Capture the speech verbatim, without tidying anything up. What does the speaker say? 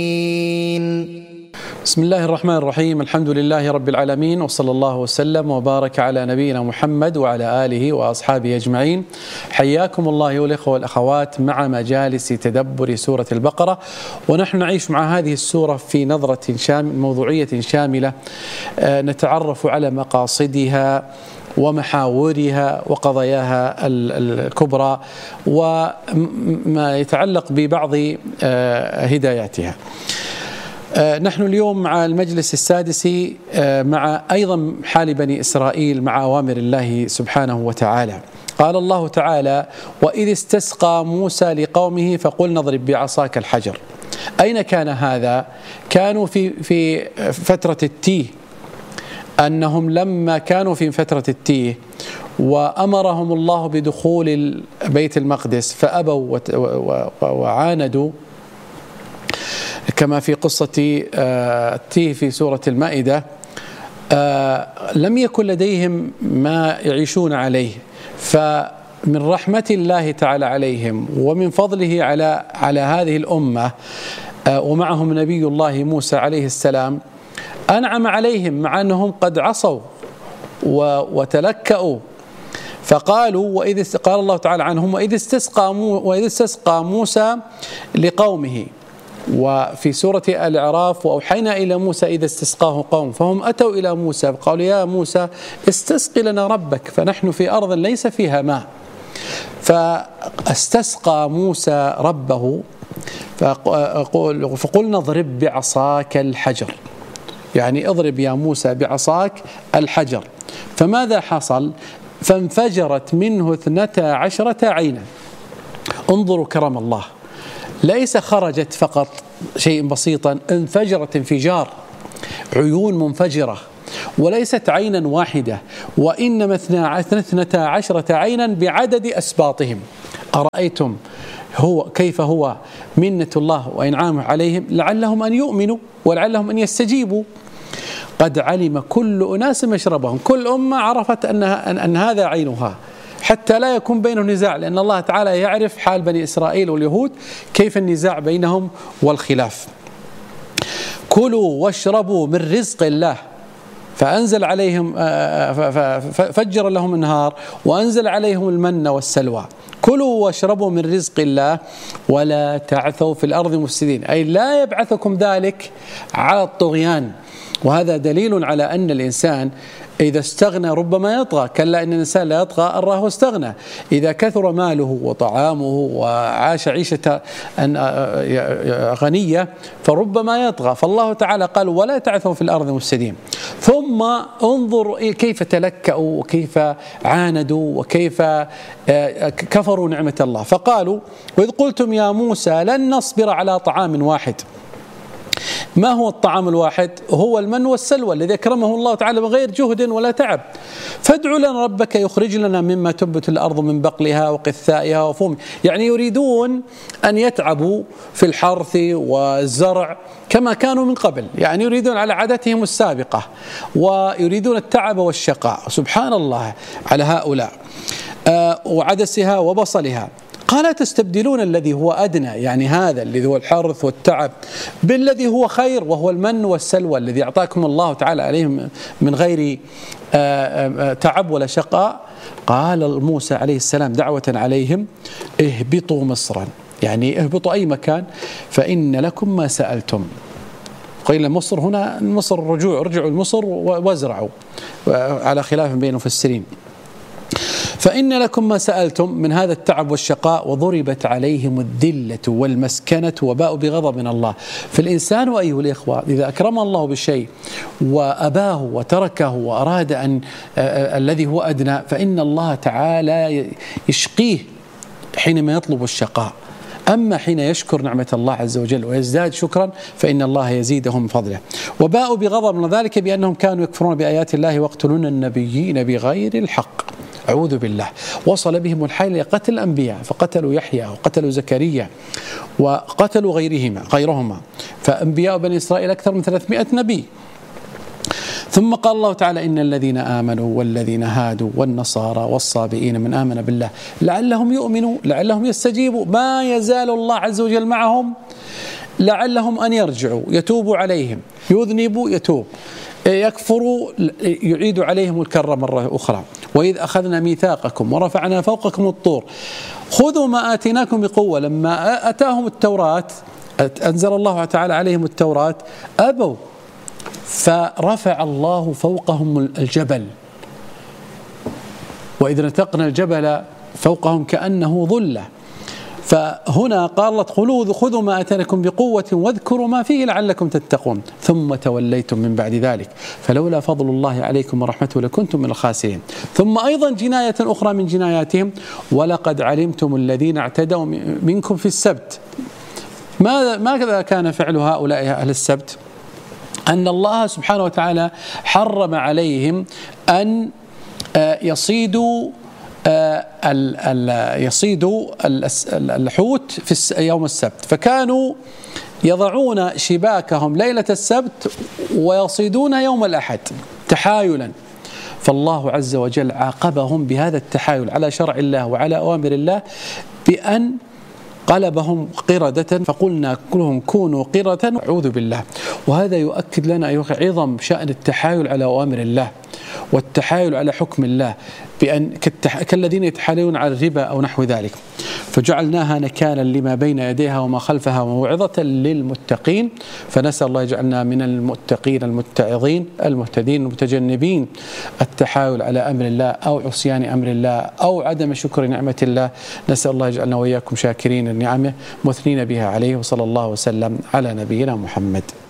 بسم الله الرحمن الرحيم. الحمد لله رب العالمين، وصلى الله وسلم وبارك على نبينا محمد وعلى آله وأصحابه أجمعين. حياكم الله أيها الإخوة والأخوات مع مجالس تدبر سورة البقرة، ونحن نعيش مع هذه السورة في نظرة شاملة موضوعية شاملة، نتعرف على مقاصدها ومحاورها وقضاياها الكبرى وما يتعلق ببعض هداياتها. نحن اليوم مع المجلس السادس مع أيضا حال بني إسرائيل مع أوامر الله سبحانه وتعالى. قال الله تعالى: وإذ استسقى موسى لقومه فقلنا اضرب بعصاك الحجر. أين كان هذا؟ كانوا في في فترة التيه، أنهم لما كانوا في فترة التيه وأمرهم الله بدخول بيت المقدس فأبوا وعاندوا، كما في قصة التيه في سورة المائدة. لم يكن لديهم ما يعيشون عليه، فمن رحمة الله تعالى عليهم ومن فضله على على هذه الأمة ومعهم نبي الله موسى عليه السلام، أنعم عليهم مع أنهم قد عصوا وتلكأوا. فقالوا وإذ قال الله تعالى عنهم: وإذ استسقى وإذ استسقى موسى لقومه. وفي سورة الأعراف: وأوحينا إلى موسى إذا استسقاه قوم، فهم أتوا إلى موسى فقالوا: يا موسى استسق لنا ربك فنحن في أرض ليس فيها ماء. فاستسقى موسى ربه فقلنا اضرب بعصاك الحجر، يعني اضرب يا موسى بعصاك الحجر. فماذا حصل؟ فانفجرت منه اثنتا عشرة عينا. انظروا كرم الله، ليس خرجت فقط شيء بسيطا، انفجرت انفجار، عيون منفجرة، وليست عينا واحدة، وإنما اثنتا عشرة عينا بعدد أسباطهم. أرأيتم هو كيف هو منة الله وإنعامه عليهم، لعلهم أن يؤمنوا ولعلهم أن يستجيبوا. قد علم كل أناس مشربهم، كل أمة عرفت أنها أن هذا عينها، حتى لا يكون بينهم نزاع، لأن الله تعالى يعرف حال بني إسرائيل واليهود كيف النزاع بينهم والخلاف. كلوا واشربوا من رزق الله، فأنزل عليهم ففجر لهم النهار وأنزل عليهم المن والسلوى. كلوا واشربوا من رزق الله ولا تعثوا في الأرض مفسدين، أي لا يبعثكم ذلك على الطغيان. وهذا دليل على أن الإنسان إذا استغنى ربما يطغى، كلا إن الإنسان لا يطغى أن رآه استغنى. إذا كثر ماله وطعامه وعاش عيشة غنية فربما يطغى. فالله تعالى قال: ولا تعثوا في الأرض مفسدين. ثم انظر كيف تلكأوا وكيف عاندوا وكيف كفروا نعمة الله. فقالوا: وإذ قلتم يا موسى لن نصبر على طعام واحد. ما هو الطعام الواحد؟ هو المن والسلوى الذي أكرمه الله تعالى بغير جهد ولا تعب. فادع لنا ربك يخرج لنا مما تنبت الأرض من بقلها وقثائها وفومها. يعني يريدون أن يتعبوا في الحرث والزرع كما كانوا من قبل، يعني يريدون على عادتهم السابقة ويريدون التعب والشقاء. سبحان الله على هؤلاء. آه وعدسها وبصلها. قال: تستبدلون الذي هو أدنى، يعني هذا الذي هو الحرث والتعب، بالذي هو خير وهو المن والسلوى الذي أعطاكم الله تعالى عليهم من غير تعب ولا شقاء. قال موسى عليه السلام دعوة عليهم: اهبطوا مصرا، يعني اهبطوا أي مكان، فإن لكم ما سألتم. قيل مصر هنا مصر الرجوع، ارجعوا لمصر وازرعوا، على خلاف بين المفسرين. فإن لكم ما سألتم من هذا التعب والشقاء، وضربت عليهم الذلة والمسكنة وباءوا بغضب من الله. فالإنسان أيها الإخوة إذا أكرم الله بالشيء وأباه وتركه وأراد أن الذي هو أدنى، فإن الله تعالى يشقيه حينما يطلب الشقاء. أما حين يشكر نعمة الله عز وجل ويزداد شكرا فإن الله يزيدهم من فضله. وباءوا بغضب من ذلك بأنهم كانوا يكفرون بآيات الله ويقتلون النبيين بغير الحق. أعوذ بالله. وصل بهم الحال لقتل الأنبياء، فقتلوا يحيى وقتلوا زكريا وقتلوا غيرهما غيرهما فأنبياء بني إسرائيل أكثر من ثلاثمائة نبي. ثم قال الله تعالى: إن الذين آمنوا والذين هادوا والنصارى والصابئين من آمن بالله لعلهم يؤمنوا لعلهم يستجيبوا. ما يزال الله عز وجل معهم لعلهم أن يرجعوا يتوب عليهم، يذنبوا يتوب، يكفروا يعيد عليهم الكرة مرة أخرى. وإذ أخذنا ميثاقكم ورفعنا فوقكم الطور خذوا ما آتيناكم بقوة. لما أتاهم التوراة أنزل الله تعالى عليهم التوراة أبوا، فرفع الله فوقهم الجبل، وإذ نتقنا الجبل فوقهم كأنه ظلة. فهنا قالت خذوا ما آتيناكم بقوة واذكروا ما فيه لعلكم تتقون، ثم توليتم من بعد ذلك فلولا فضل الله عليكم ورحمته لكنتم من الخاسرين. ثم أيضا جناية أخرى من جناياتهم ولقد علمتم الذين اعتدوا منكم في السبت. ماذا ماذا كان فعل هؤلاء أهل السبت؟ أن الله سبحانه وتعالى حرم عليهم أن يصيدوا يصيدوا الحوت في يوم السبت، فكانوا يضعون شباكهم ليلة السبت ويصيدون يوم الأحد تحايلا. فالله عز وجل عاقبهم بهذا التحايل على شرع الله وعلى أوامر الله بأن قلبهم قردة، فقلنا كلهم كونوا قردة أعوذ بالله. وهذا يؤكد لنا أيها عظم شأن التحايل على أوامر الله والتحايل على حكم الله، بأن كالذين يتحايلون على الربا أو نحو ذلك. فجعلناها نكالا لما بين يديها وما خلفها وموعظة للمتقين. فنسأل الله يجعلنا من المتقين المتعظين المهتدين المتجنبين التحايل على أمر الله أو عصيان أمر الله أو عدم شكر نعمة الله. نسأل الله يجعلنا وإياكم شاكرين النعمة مثنين بها عليه. وصلى الله وسلم على نبينا محمد.